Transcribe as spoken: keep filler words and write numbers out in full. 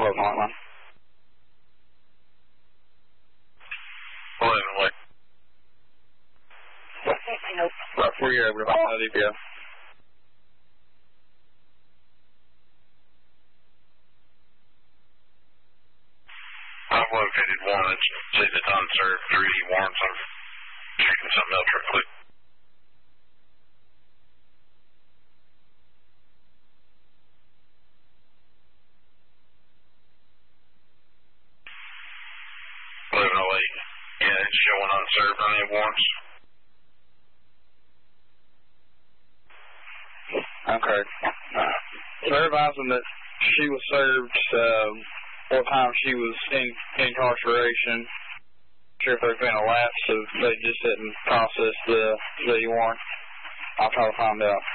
close on line. eleven, wait. Right before you're able to find out D P O. I've located one. It's see the unserved three warrants. I'm checking something else real quick. eleven oh eight. Yeah, it's showing unserved on any warrants. Okay. Uh, they're advising that she was served uh, what time she was in incarceration. Sure if there's been a lapse, so they just didn't process the the warrant. I'll try to find out.